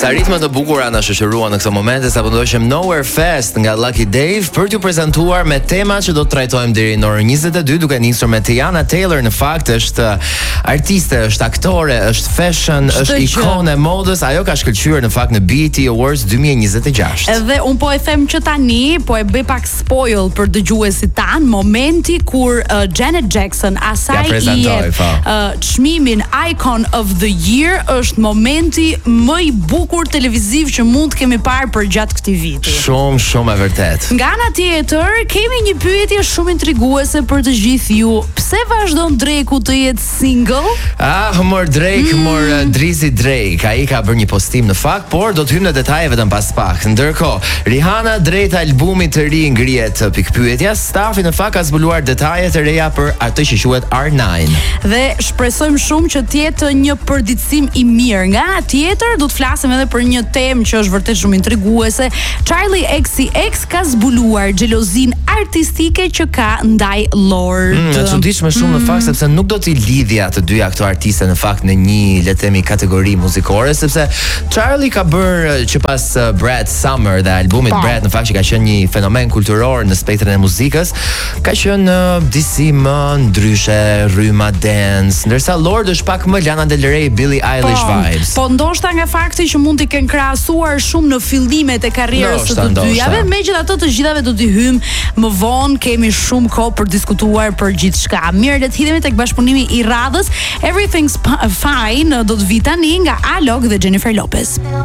Sa ritme të bukura na shoqëruan në këtë moment sa po ndoshim Nowhere Fest nga Lucky Dave për t'ju prezantuar me tema që do të trajtojmë deri në orën 22 duke nisur me Tiana Taylor. Në fakt është artiste, është aktore, është fashion, është ikone modës. Ajo ka shkëlqyer në fakt në BET Awards 2026. Edhe un po e them që tani po e bëj pak spoil për dëgjuesit tan, momenti kur Janet Jackson asaj i çmimin Icon of the Year është momenti më i bukur televiziv që mund të kemi parë për gjatë këtij viti. Shumë e vërtet. Nga ana tjetër, kemi një pyetje shumë intriguese për të gjithë ju. Pse vazhdon Drake të jetë single? Mor Drake, mor Drizzy Drake. Ai ka bërë një postim në fakt, por do të hym në detaje vetëm pas pak. Ndërkohë, Rihanna drejt albumit të ri ngrihet pikpyetja. Stafi në fakt ka zbuluar detaje të reja për atë që quhet R9. Dhe shpresojmë shumë që të jetë një përditësim i mirë. Nga ana tjetër, do të flasim edhe për një temë që është vërtet shumë intriguese. Charlie XCX ka zbuluar xhelozin artistike që ka ndaj Lord. E çuditshme shumë në fakt sepse nuk do t'i lidhja të dyja këto artiste në fakt në një, le të themi, kategori muzikore, sepse Charlie ka bërë që pas Brad Summer dhe albumit Brad, në fakt që ka qenë një fenomen kulturor në spektrin e muzikës, ka qenë disi më ndryshe, rryma dance, ndërsa Lord është pak më Lana Del Rey, Billie Eilish vibes. Po ndoshta nga fakti që mund t'i kenë krahasuar shumë në fillimet e karrierës së të dyjave, megjithatë të gjithave do t'i hym më vonë, kemi shumë kohë për diskutuar për gjithçka. Mirë, le të hidhemi tek bashkëpunimi i radhës. Everything's Fine do të vi tani nga Alok dhe Jennifer Lopez.